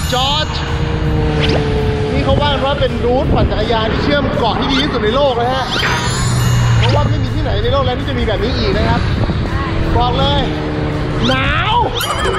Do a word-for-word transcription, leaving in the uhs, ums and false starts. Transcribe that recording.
จอร์จนี่เขาว่ากันว่าเป็นรูทปั่นจักรยานที่เชื่อมเกาะที่ดีที่สุดในโลกนะฮะเพราะว่าไม่มีที่ไหนในโลกแล้วที่จะมีแบบนี้อีกนะครับบอกเลยหนาว